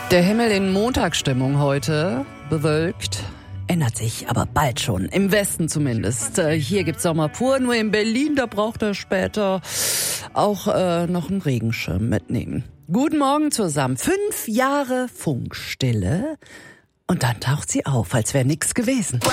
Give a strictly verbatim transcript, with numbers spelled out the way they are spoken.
Der Himmel in Montagsstimmung heute, bewölkt, ändert sich aber bald schon, im Westen zumindest. Hier gibt's Sommer pur, nur in Berlin, da braucht er später auch äh, noch einen Regenschirm mitnehmen. Guten Morgen zusammen. Fünf Jahre Funkstille und dann taucht sie auf, als wäre nichts gewesen. Wow,